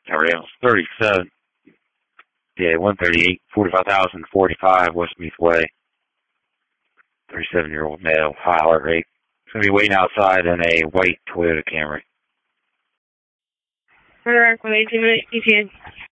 How are you? 37. Yeah, 138, 45,045 Westmeath Way. 37-year-old male, high heart rate. He's going to be waiting outside in a white Toyota Camry. Correct, with 18 minutes ETA.